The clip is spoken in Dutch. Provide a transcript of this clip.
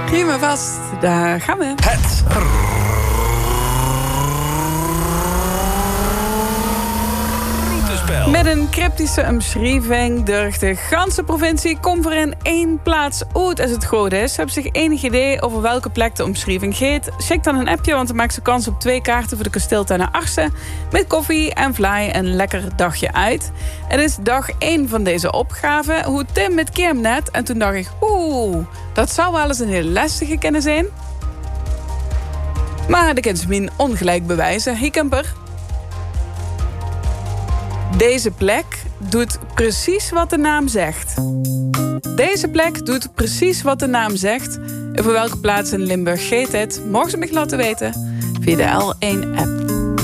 Prima vast, daar gaan we. Het routespel. Met een cryptische omschrijving durft de ganse provincie Kom in één plaats uit als het goed is. Heb zich enig idee over welke plek de omschrijving gaat? Check dan een appje, want dan maakt ze kans op 2 kaarten voor de kasteeltuin naar Arsen. Met koffie en vlaai een lekker dagje uit. Het is dag 1 van deze opgave. Hoe Tim met Kim net. En toen dacht ik, dat zou wel eens een heel lastige kunnen zijn. Maar de kent min ongelijk bewijzen. Hey Kemper. Deze plek doet precies wat de naam zegt. Deze plek doet precies wat de naam zegt. En voor welke plaats in Limburg gaat het? Mogen ze me laten weten via de L1-app.